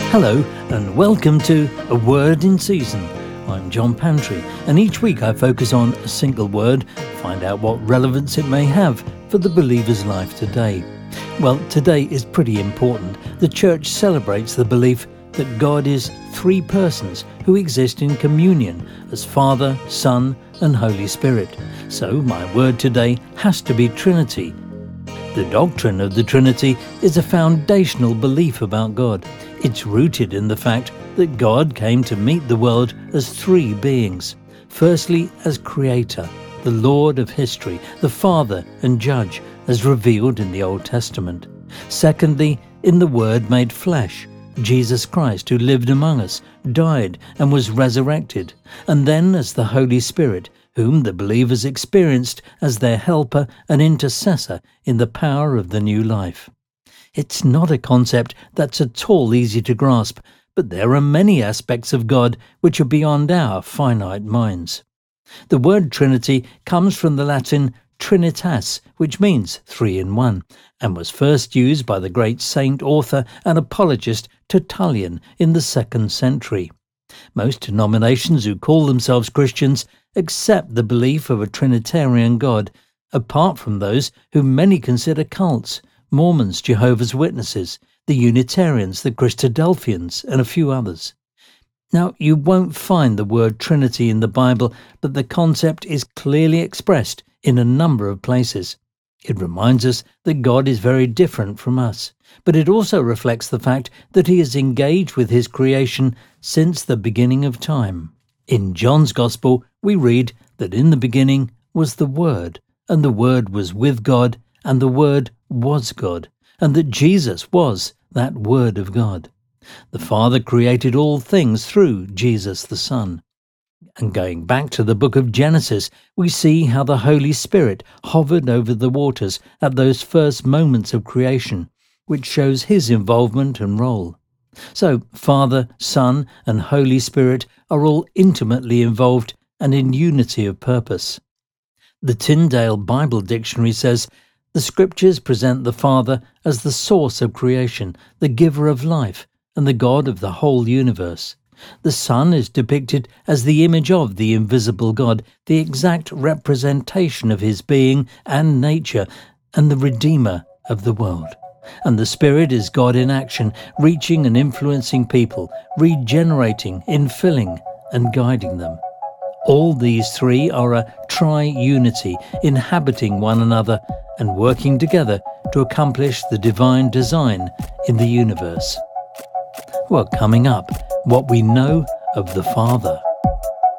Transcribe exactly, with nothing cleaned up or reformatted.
Hello and welcome to A Word in Season. I'm John Pantry, and each week I focus on a single word, find out what relevance it may have for the believer's life today. Well, today is pretty important. The church celebrates the belief that God is three persons who exist in communion as Father, Son, and Holy Spirit. So my word today has to be Trinity. The doctrine of the Trinity is a foundational belief about God. It's rooted in the fact that God came to meet the world as three beings. Firstly, as Creator, the Lord of history, the Father and Judge, as revealed in the Old Testament. Secondly, in the Word made flesh, Jesus Christ, who lived among us, died and was resurrected. And then as the Holy Spirit, whom the believers experienced as their helper and intercessor in the power of the new life. It's not a concept that's at all easy to grasp, but there are many aspects of God which are beyond our finite minds. The word Trinity comes from the Latin Trinitas, which means three in one, and was first used by the great saint, author and apologist Tertullian in the second century. Most denominations who call themselves Christians accept the belief of a Trinitarian God, apart from those whom many consider cults: Mormons, Jehovah's Witnesses, the Unitarians, the Christadelphians, and a few others. Now, you won't find the word Trinity in the Bible, but the concept is clearly expressed in a number of places. It reminds us that God is very different from us, but it also reflects the fact that he is engaged with his creation since the beginning of time. In John's Gospel, we read that in the beginning was the Word, and the Word was with God, and the Word was God, and that Jesus was that Word of God. The Father created all things through Jesus the Son. And going back to the book of Genesis, we see how the Holy Spirit hovered over the waters at those first moments of creation, which shows his involvement and role. So Father, Son, and Holy Spirit are all intimately involved and in unity of purpose. The Tyndale Bible Dictionary says, "The Scriptures present the Father as the source of creation, the giver of life, and the God of the whole universe. The Son is depicted as the image of the invisible God, the exact representation of his being and nature, and the Redeemer of the world. And the Spirit is God in action, reaching and influencing people, regenerating, infilling, and guiding them. All these three are a tri-unity, inhabiting one another and working together to accomplish the divine design in the universe." Well, coming up, what we know of the Father.